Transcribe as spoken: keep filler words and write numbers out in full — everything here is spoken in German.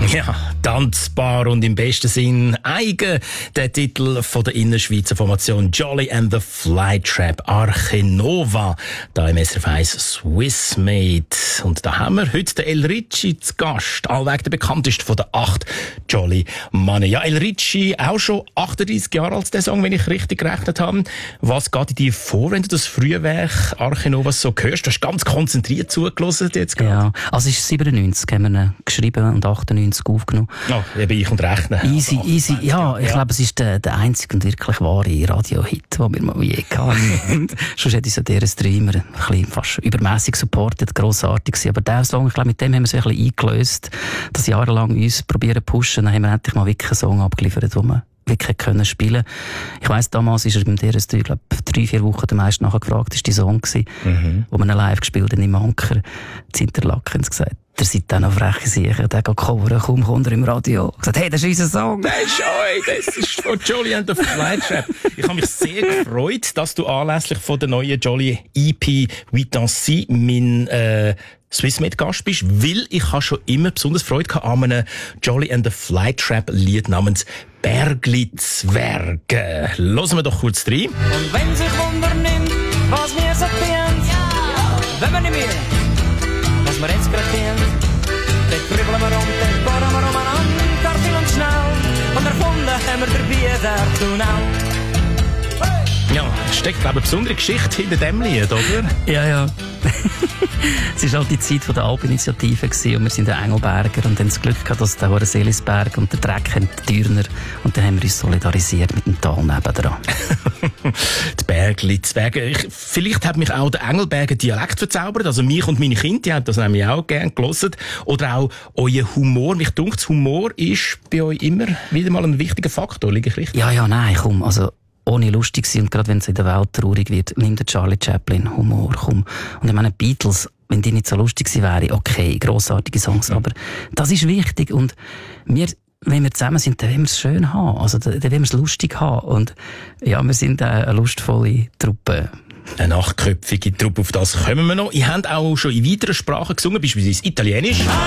Ja, tanzbar und im besten Sinn eigen. Der Titel von der Innerschweizer Formation Jolly and the Flytrap Arche Nova. Da im S R F eins Swissmade. Und da haben wir heute den El Ricci zu Gast. Allweg der bekannteste von den acht Jolly Mannen. Ja, El Ricci, auch schon achtunddreissig Jahre alt, der Song, wenn ich richtig gerechnet habe. Was geht in dir vor, wenn du das Frühwerk Arche Nova so hörst? Du hast ganz konzentriert zugelassen jetzt gerade. Ja, also es ist siebenundneunzig, haben wir ihn geschrieben und achtundneunzig aufgenommen. Oh, eben ich und rechnen. Easy, also easy. Ja, ich ja. glaube, es ist der, der einzige und wirklich wahre Radio-Hit, den wir mal je hatten. Sonst hätte ich so dieser Streamer ein bisschen fast übermässig supportet, grossartig gewesen. Aber der Song, ich glaube, mit dem haben wir so ein bisschen eingelöst, dass jahrelang uns probieren zu pushen. Dann haben wir endlich mal wirklich einen Song abgeliefert, den wir wirklich können spielen. Ich weiss, damals ist er beim D R S drei, ich glaube, drei, vier Wochen der meist nachher gefragt, ist die Song gewesen, mhm. wo wir ihn live gespielt haben im Anker, in Interlaken, haben gesagt, der seid dann noch freche Sicher, der geht covern, kaum kommt er im Radio. Ich gesagt, hey, das ist unser Song. Das ist euch, das ist von Jolly and the Flytrap. Ich habe mich sehr gefreut, dass du anlässlich von der neuen Jolly E P «Vitancy» mein äh, Swissmade-Gast bist, weil ich habe schon immer besonders Freude gehabt an einem Jolly and the Flytrap-Lied namens «Bergli Zwerge». Hören wir doch kurz rein. Und wenn sich Wunder nimmt, was wir so tun, ja. Wenn wir nicht mehr, was wir jetzt gerade tun, dann kribbeln wir um, dann bohren wir umeinander, kartel und schnell, und erfunden haben wir dabei der Tunnel. Ja, steckt, glaube ich, eine besondere Geschichte hinter dem Lied, oder? Ja, ja. Es war halt die Zeit der Alpinitiative gewesen, und wir sind der Engelberger und haben das Glück gehabt, dass der Seelisberg und der Dreck haben die Dürner, und dann haben wir uns solidarisiert mit dem Tal nebendran. Die Bergli Zwerge. Ich, vielleicht hat mich auch der Engelberger Dialekt verzaubert, also mich und meine Kinder, die haben das nämlich auch gerne gehört. Oder auch euer Humor. Mich dunkt, Humor ist bei euch immer wieder mal ein wichtiger Faktor, liege ich richtig? Ja, ja, nein, komm, also ohne lustig sein, und gerade wenn es in der Welt traurig wird, nimmt der Charlie Chaplin Humor, komm. Und ich meine, Beatles, wenn die nicht so lustig sie wären, okay, grossartige Songs, mhm. aber das ist wichtig, und wir, wenn wir zusammen sind, dann wollen wir es schön haben, also dann wollen wir es lustig haben, und ja, wir sind eine lustvolle Truppe. Eine achtköpfige Truppe, auf das kommen wir noch. Ihr habt auch schon in weiteren Sprachen gesungen, beispielsweise Italienisch.